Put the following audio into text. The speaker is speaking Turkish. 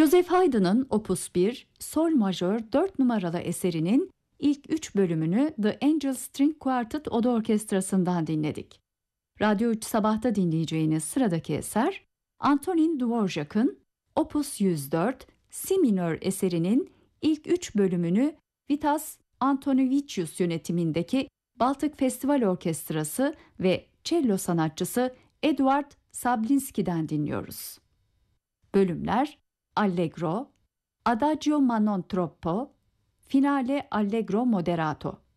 Joseph Haydn'ın Opus 1, Sol majör 4 numaralı eserinin ilk 3 bölümünü The Angel String Quartet Oda Orkestrası'ndan dinledik. Radyo 3 Sabah'ta dinleyeceğiniz sıradaki eser, Antonin Dvorak'ın Opus 104, Si minör eserinin ilk 3 bölümünü Vitas Antonovicius yönetimindeki Baltık Festival Orkestrası ve cello sanatçısı Eduard Sablinski'den dinliyoruz. Bölümler Allegro, Adagio ma non troppo, Finale Allegro moderato.